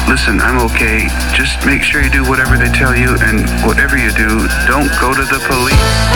listen, I'm okay. Just make sure you do whatever they tell you, and whatever you do, don't go to the police.